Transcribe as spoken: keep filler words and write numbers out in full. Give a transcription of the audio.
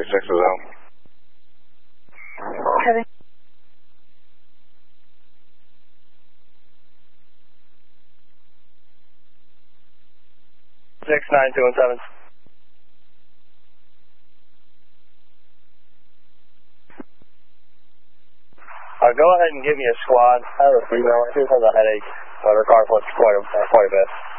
six is out. Heavy. six nine two one seven. Uh, go ahead and give me a squad. I have a female. She has a headache, but her car flips quite a, quite a bit.